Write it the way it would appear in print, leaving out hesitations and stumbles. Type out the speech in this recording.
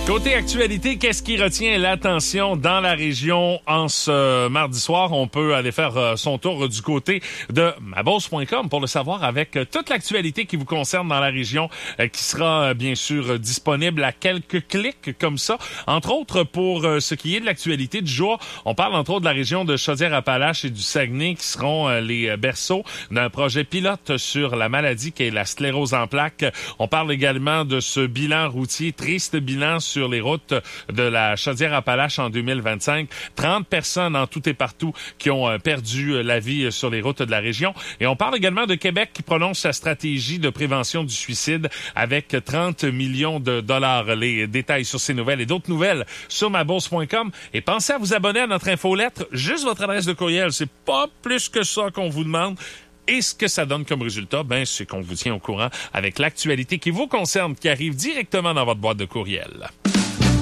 Côté actualité, qu'est-ce qui retient l'attention dans la région en ce mardi soir? On peut aller faire son tour du côté de mabosse.com pour le savoir avec toute l'actualité qui vous concerne dans la région qui sera bien sûr disponible à quelques clics comme ça. Entre autres, pour ce qui est de l'actualité du jour, on parle entre autres de la région de Chaudière-Appalaches et du Saguenay qui seront les berceaux d'un projet pilote sur la maladie qui est la sclérose en plaques. On parle également de ce bilan routier, triste bilan sur les routes de la Chaudière-Appalaches en 2025. 30 personnes en tout et partout qui ont perdu la vie sur les routes de la région. Et on parle également de Québec qui prononce sa stratégie de prévention du suicide avec 30 millions de dollars. Les détails sur ces nouvelles et d'autres nouvelles sur mabourse.com. Et pensez à vous abonner à notre infolettre. Juste votre adresse de courriel. C'est pas plus que ça qu'on vous demande. Et ce que ça donne comme résultat, c'est qu'on vous tient au courant avec l'actualité qui vous concerne, qui arrive directement dans votre boîte de courriel.